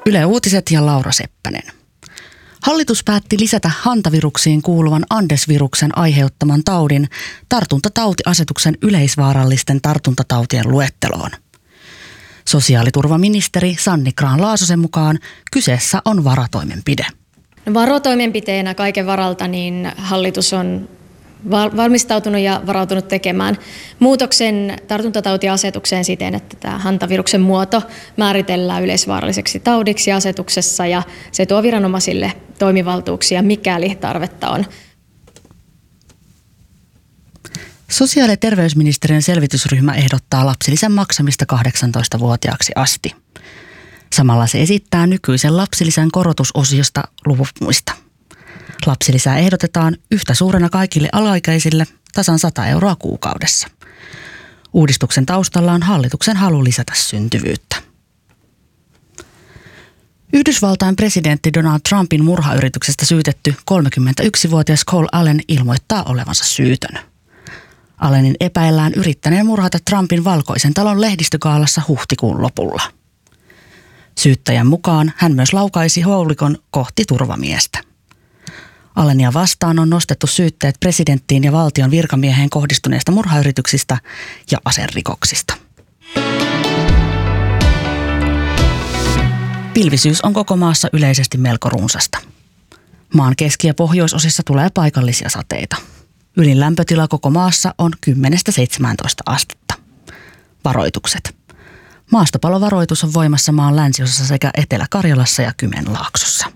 Yle Uutiset ja Laura Seppänen. Hallitus päätti lisätä hantaviruksiin kuuluvan Andes-viruksen aiheuttaman taudin tartuntatautiasetuksen yleisvaarallisten tartuntatautien luetteloon. Sosiaaliturvaministeri Sanni Grahn-Laasosen mukaan kyseessä on varatoimenpide. Varotoimenpiteenä kaiken varalta niin hallitus on valmistautunut ja varautunut tekemään muutoksen tartuntatautiasetukseen siten, että tämä hantaviruksen muoto määritellään yleisvaaralliseksi taudiksi asetuksessa ja se tuo viranomaisille toimivaltuuksia, mikäli tarvetta on. Sosiaali- ja terveysministeriön selvitysryhmä ehdottaa lapsilisän maksamista 18-vuotiaaksi asti. Samalla se esittää nykyisen lapsilisän korotusosiosta luopumista. Lapsilisää ehdotetaan yhtä suurena kaikille alaikäisille tasan 100 euroa kuukaudessa. Uudistuksen taustalla on hallituksen halu lisätä syntyvyyttä. Yhdysvaltain presidentti Donald Trumpin murhayrityksestä syytetty 31-vuotias Cole Allen ilmoittaa olevansa syytön. Allenin epäillään yrittäneen murhata Trumpin Valkoisen talon lehdistögaalassa huhtikuun lopulla. Syyttäjän mukaan hän myös laukaisi haulikon kohti turvamiestä. Allenia vastaan on nostettu syytteet presidenttiin ja valtion virkamieheen kohdistuneista murhayrityksistä ja aserikoksista. Pilvisyys on koko maassa yleisesti melko runsasta. Maan keski- ja pohjoisosissa tulee paikallisia sateita. Ylin lämpötila koko maassa on 10-17 astetta. Varoitukset. Maastopalovaroitus on voimassa maan länsiosassa sekä Etelä-Karjalassa ja Kymenlaaksossa.